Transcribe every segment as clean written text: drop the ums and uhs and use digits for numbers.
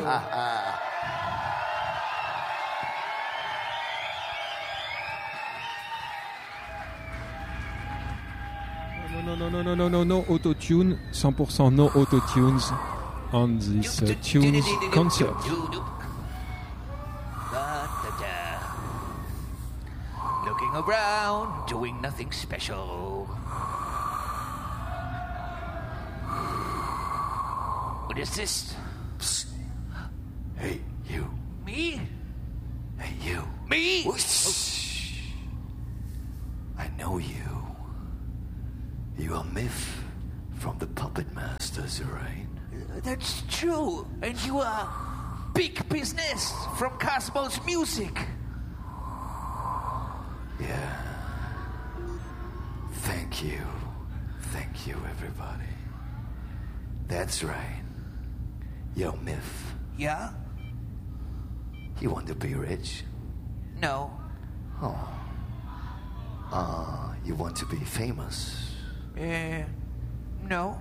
No auto-tune, 100% no auto-tunes on this tunes concert. Looking around, doing nothing special. What is this? Psst. Hey, you. Me? Hey, you. Me? Oh. I know you. You are Myth from the Puppet Masters, right? That's true. And you are big business from Cosmos Music. Yeah. Thank you. Thank you, everybody. That's right. Yo, Myth. Yeah? You want to be rich? No. Oh. You want to be famous? No.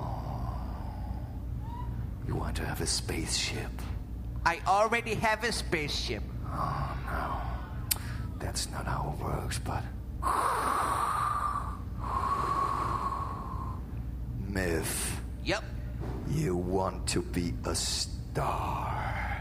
You want to have a spaceship? I already have a spaceship. Oh, no. That's not how it works, but... Myth. Yep. You want to be a star.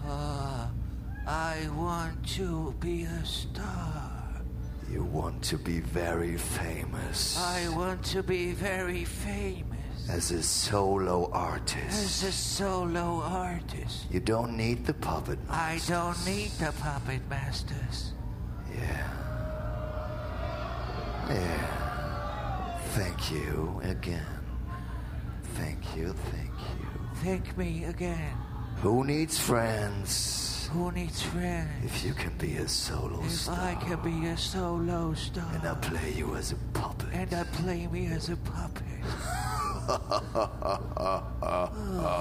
I want to be a star. You want to be very famous. I want to be very famous. As a solo artist. As a solo artist. You don't need the puppet masters. I don't need the puppet masters. Yeah. Thank you again. Thank you. Thank me again. Who needs friends? Who needs friends? If you can be a solo star. If I can be a solo star. And I play you as a puppet. And I play me as a puppet.